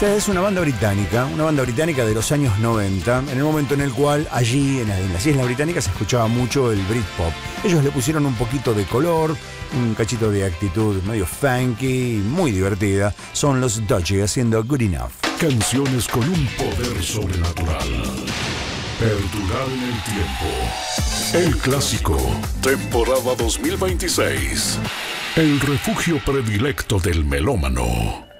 Esta es una banda británica de los años 90, en el momento en el cual allí, en las Islas Británicas, se escuchaba mucho el Britpop. Ellos le pusieron un poquito de color, un cachito de actitud medio funky, muy divertida. Son los Dodgy haciendo Good Enough. Canciones con un poder sobrenatural. Perdurar en el tiempo. El clásico, temporada 2026. El refugio predilecto del melómano.